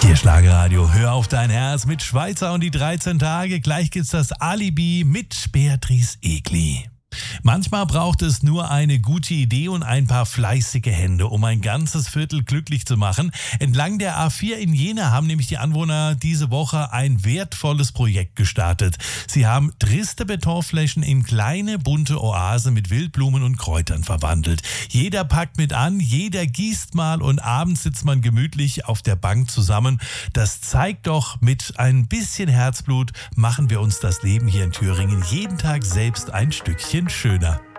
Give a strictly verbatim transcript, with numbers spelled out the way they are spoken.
Hier Schlagerradio, hör auf dein Herz mit Schweizer und die dreizehn Tage. Gleich gibt's das Alibi mit Beatrice Egli. Manchmal braucht es nur eine gute Idee und ein paar fleißige Hände, um ein ganzes Viertel glücklich zu machen. Entlang der A vier in Jena haben nämlich die Anwohner diese Woche ein wertvolles Projekt gestartet. Sie haben triste Betonflächen in kleine bunte Oasen mit Wildblumen und Kräutern verwandelt. Jeder packt mit an, jeder gießt mal und abends sitzt man gemütlich auf der Bank zusammen. Das zeigt doch, mit ein bisschen Herzblut machen wir uns das Leben hier in Thüringen jeden Tag selbst ein Stückchen schöner.